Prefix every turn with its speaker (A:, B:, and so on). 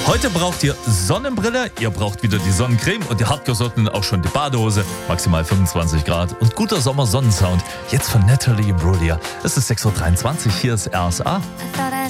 A: Heute braucht ihr Sonnenbrille, ihr braucht wieder die Sonnencreme und die Hartgesottenen auch schon die Badehose. Maximal 25 Grad und guter Sommersonnensound. Jetzt von Natalie Imbruglia. Es ist 6.23 Uhr, hier ist RSA.